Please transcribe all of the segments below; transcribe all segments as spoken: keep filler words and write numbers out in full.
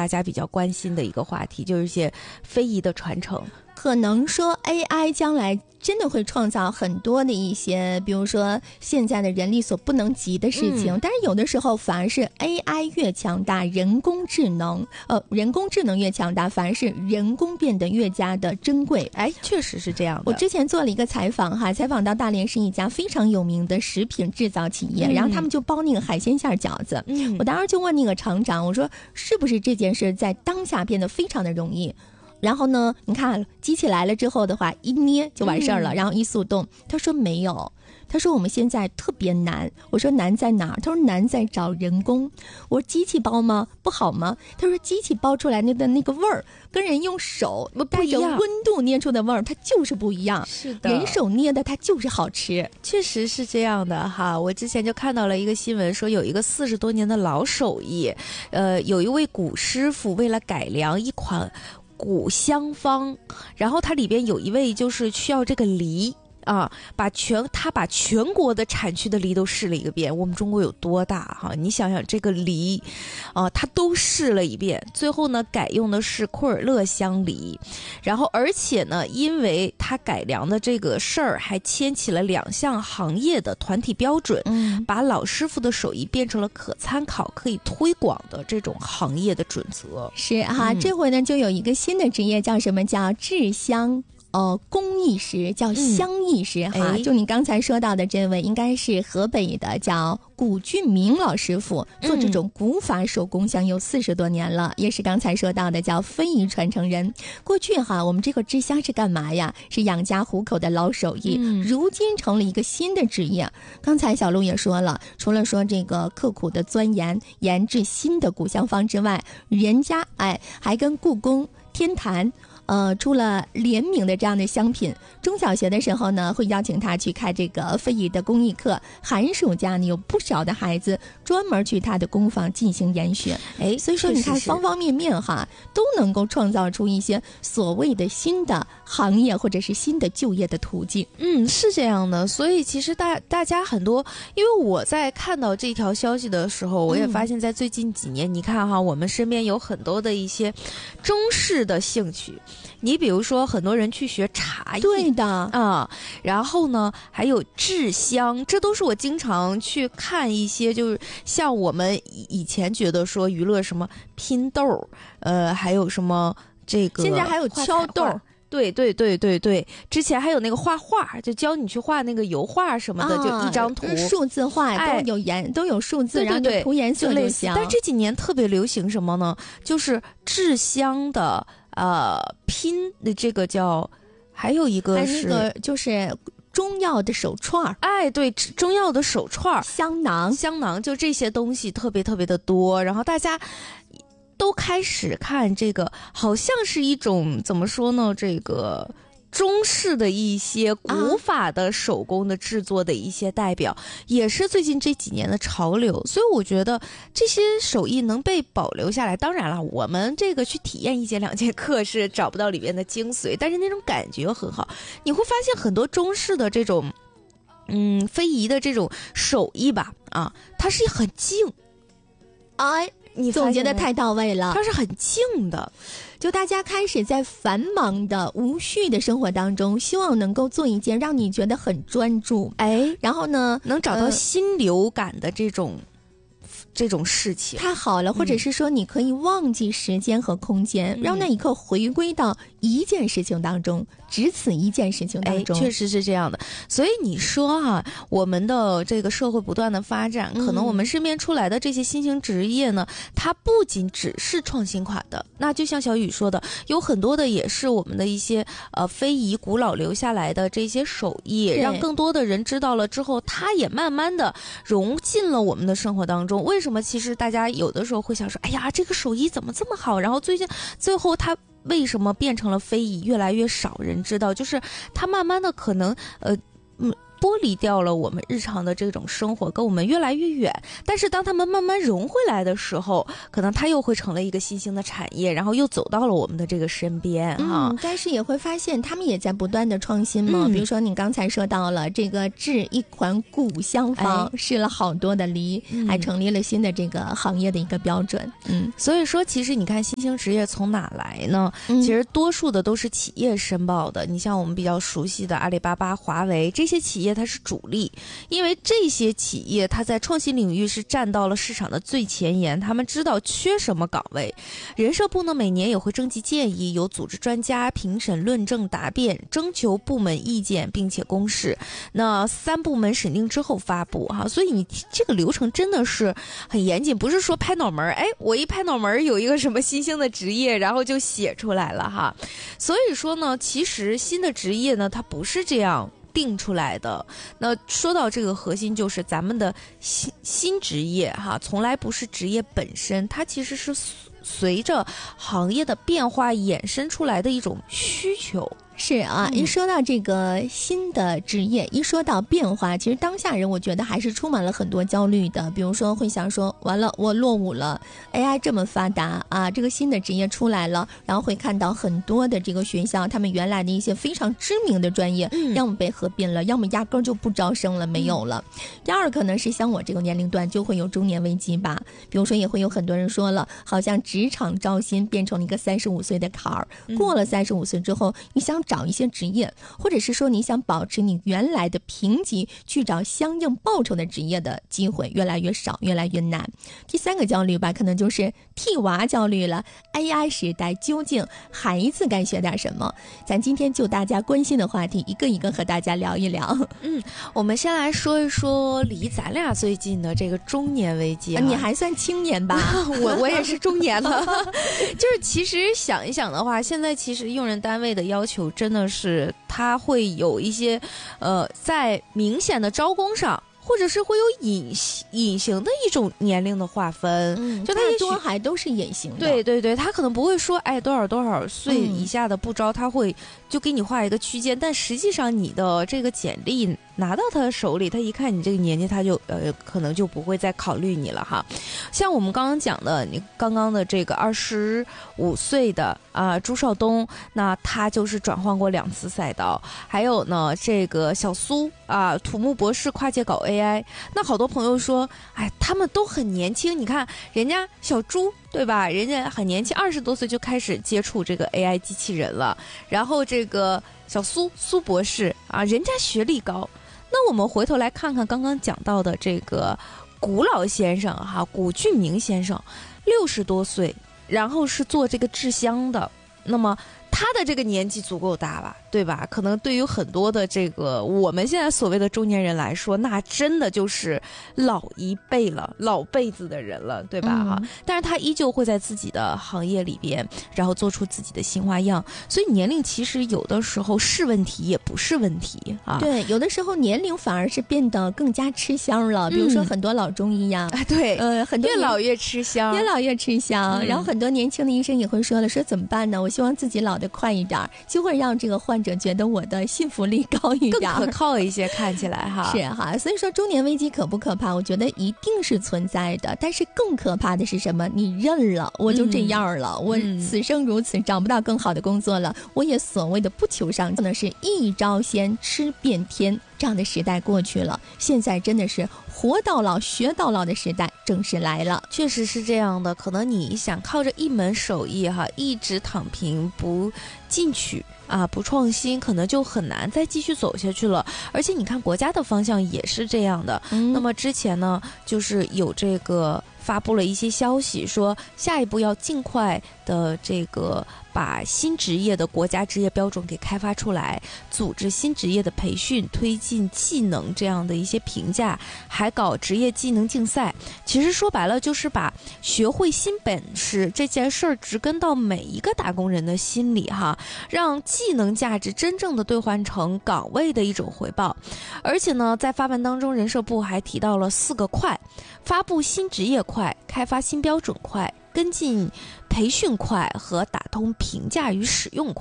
大家比较关心的一个话题，就是一些非遗的传承。 可能说 A I 将来真的会创造很多的一些，比如说现在的人力所不能及的事情，嗯、但是有的时候反而是 A I 越强大，人工智能呃，人工智能越强大，反而是人工变得越加的珍贵。 哎，确实是这样的。 我之前做了一个采访哈，采访到大连是一家非常有名的食品制造企业，嗯、然后他们就包那个海鲜馅饺子。嗯，我当时就问那个厂长，我说是不是这件事在当下变得非常的容易？然后呢，你看机器来了之后的话，一捏就完事儿了，嗯、然后一速冻。他说没有，他说我们现在特别难。我说难在哪儿？他说难在找人工。我说机器包吗？不好吗？他说机器包出来那的那个味儿，跟人用手不一样， 带着温度捏出的味儿，它就是不一样。 是的， 人手捏的它就是好吃， 确实是这样的哈。我之前就看到了一个新闻，说有一个四十多年的老手艺，呃，有一位古师傅为了改良一款古香方，然后它里边有一味就是需要这个梨啊，把全他把全国的产区的梨都试了一个遍。我们中国有多大哈？你想想这个梨，啊，他都试了一遍，最后呢改用的是库尔勒香梨，然后而且呢，因为他改良的这个事儿，还牵起了两项行业的团体标准，嗯，把老师傅的手艺变成了可参考、可以推广的这种行业的准则。 是哈，嗯、这回呢就有一个新的职业，叫什么？叫制香。呃，工艺师叫香艺师、嗯、哈，就你刚才说到的这位，应该是河北的，叫古俊明老师傅，做这种古法手工香有四十多年了，嗯、也是刚才说到的叫非遗传承人。过去哈，我们这个制香是干嘛呀？是养家糊口的老手艺，嗯、如今成了一个新的职业。刚才小鹿也说了，除了说这个刻苦的钻研研制新的古香方之外，人家哎还跟故宫、天坛。呃，出了联名的这样的香品，中小学的时候呢，会邀请他去开这个非遗的工艺课。寒暑假呢，有不少的孩子专门去他的工坊进行研学。哎，所以说你看方方面面哈，都能够创造出一些所谓的新的行业或者是新的就业的途径。 嗯，是这样的。所以其实大大家很多，因为我在看到这条消息的时候，我也发现在最近几年，嗯、你看哈，我们身边有很多的一些中式的兴趣。你比如说很多人去学茶艺， 对的啊，然后呢还有制香，这都是我经常去看一些，就是像我们以前觉得说娱乐什么拼豆，呃，还有什么这个， 现在还有敲豆。 对对对对对，之前还有那个画画，就教你去画那个油画什么的，啊、就一张图， 数字画都有颜，哎、都有数字， 对对对， 然后涂颜色就行。 但这几年特别流行什么呢？就是制香的，呃，拼的这个叫，还有一个是， 那个就是中药的手串， 哎，对，中药的手串、 香囊、 香囊，就这些东西特别特别的多，然后大家都开始看这个，好像是一种怎么说呢？这个中式的一些古法的手工的制作的一些代表，啊、也是最近这几年的潮流。所以我觉得这些手艺能被保留下来，当然了，我们这个去体验一节两节课是找不到里面的精髓，但是那种感觉很好。你会发现很多中式的这种，嗯，非遗的这种手艺吧，啊，它是很静， 哎。你总结的太到位了， 它是很静的， 就大家开始在繁忙的无序的生活当中，希望能够做一件让你觉得很专注，哎，然后呢能找到心流感的这种、呃、这种事情， 太好了。或者是说你可以忘记时间和空间，嗯、让那一刻回归到一件事情当中，只此一件事情当中。 哎，确实是这样的。所以你说哈、啊，我们的这个社会不断的发展，可能我们身边出来的这些新型职业呢，嗯、它不仅只是创新款的，那就像小雨说的，有很多的也是我们的一些呃非遗古老留下来的这些手艺，让更多的人知道了之后，它也慢慢的融进了我们的生活当中。为什么？其实大家有的时候会想说，哎呀，这个手艺怎么这么好？然后最近最后它为什么变成了非遗，越来越少人知道？就是它慢慢的可能呃嗯剥离掉了我们日常的这种生活，跟我们越来越远。但是当他们慢慢融回来的时候，可能它又会成了一个新兴的产业，然后又走到了我们的这个身边哈、 嗯。但是也会发现他们也在不断的创新嘛、嗯。比如说你刚才说到了这个制一款古香方，哎、试了好多的梨、嗯，还成立了新的这个行业的一个标准。嗯， 所以说其实你看新兴职业从哪来呢？嗯、其实多数的都是企业申报的。你像我们比较熟悉的阿里巴巴、华为这些企业，它是主力，因为这些企业它在创新领域是站到了市场的最前沿，他们知道缺什么岗位。人社部呢每年也会征集建议，有组织专家评审论证答辩，征求部门意见，并且公示。那三部门审定之后发布哈，所以你这个流程真的是很严谨，不是说拍脑门哎，我一拍脑门有一个什么新兴的职业，然后就写出来了哈。所以说呢，其实新的职业呢，它不是这样定出来的。那说到这个核心，就是咱们的新新职业哈，从来不是职业本身，它其实是随着行业的变化衍生出来的一种需求。 是啊，一说到这个新的职业，一说到变化，其实当下人我觉得还是充满了很多焦虑的。比如说会想说，完了我落伍了 ，A I 这么发达啊，这个新的职业出来了，然后会看到很多的这个学校，他们原来的一些非常知名的专业，嗯、要么被合并了，要么压根儿就不招生了，没有了。嗯、第二可能是像我这个年龄段就会有中年危机吧，比如说也会有很多人说了，好像职场招新变成了一个三十五岁的坎儿，嗯、过了三十五岁之后，你想找一些职业，或者是说你想保持你原来的评级，去找相应报酬的职业的机会越来越少，越来越难。第三个焦虑吧，可能就是替娃焦虑了。A I 时代究竟孩子该学点什么？咱今天就大家关心的话题，一个一个和大家聊一聊。 嗯，我们先来说一说离咱俩最近的这个中年危机、啊。 你还算青年吧？ 我我也是中年了。就是其实想一想的话，现在其实用人单位的要求真的是。是它会有一些呃在明显的招工上，或者是会有隐隐形的一种年龄的划分， 嗯、 就它也多还都是隐形的。 对对对，它可能不会说哎多少多少岁以下的不招，它、嗯、会就给你画一个区间，但实际上你的这个简历拿到他的手里，他一看你这个年纪，他就呃可能就不会再考虑你了哈。像我们刚刚讲的，你刚刚的这个二十五岁的啊、呃、朱少东，那他就是转换过两次赛道。还有呢，这个小苏啊、呃，土木博士跨界搞 A I。那好多朋友说，哎，他们都很年轻，你看人家小朱。对吧？人家很年轻，二十多岁就开始接触这个 A I 机器人了。然后这个小苏苏博士啊，人家学历高。那我们回头来看看刚刚讲到的这个古老先生哈，古俊明先生，六十多岁，然后是做这个制香的。那么他的这个年纪足够大吧，对吧？可能对于很多的这个我们现在所谓的中年人来说，那真的就是老一辈了，老辈子的人了，对吧？哈、嗯，但是他依旧会在自己的行业里边，然后做出自己的新花样。所以年龄其实有的时候是问题，也不是问题啊。 对，有的时候年龄反而是变得更加吃香了。比如说很多老中医呀、 啊，对， 呃，很多越老越吃香， 越老越吃香。嗯、然后很多年轻的医生也会说了，说怎么办呢？我希望自己老得快一点，就会让这个患者觉得我的信服力高一点， 更可靠一些，看起来哈。 是哈，所以说中年危机可不可怕？我觉得一定是存在的，但是更可怕的是什么？你认了，我就这样了，嗯、我此生如此，找不到更好的工作了，我也所谓的不求上进，呢是一招鲜吃遍天。这样的时代过去了，现在真的是活到老学到老的时代正式来了。 确实是这样的，可能你想靠着一门手艺哈，一直躺平不进取啊，不创新，可能就很难再继续走下去了。而且你看国家的方向也是这样的。嗯、那么之前呢，就是有这个发布了一些消息，说下一步要尽快的这个把新职业的国家职业标准给开发出来，组织新职业的培训，推进技能这样的一些评价，还搞职业技能竞赛。其实说白了就是把学会新本事这件事儿植根到每一个打工人的心里哈，让技能价值真正的兑换成岗位的一种回报。而且呢，在发文当中，人社部还提到了四个快：发布新职业快，开发新标准快，跟进培训快和打通评价与使用快。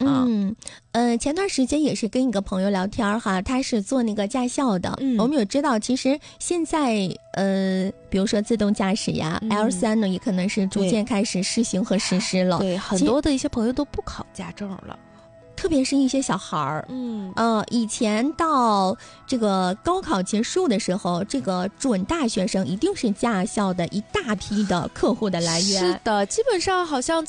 嗯，呃，前段时间也是跟一个朋友聊天哈，他是做那个驾校的。嗯，我们有知道，其实现在呃，比如说自动驾驶呀、嗯、L 三 呢，也可能是逐渐开始试行和实施了。 对，很多的一些朋友都不考驾证了。 特别是一些小孩儿，嗯呃，以前到这个高考结束的时候，这个准大学生一定是驾校的一大批的客户的来源。 是的，基本上好像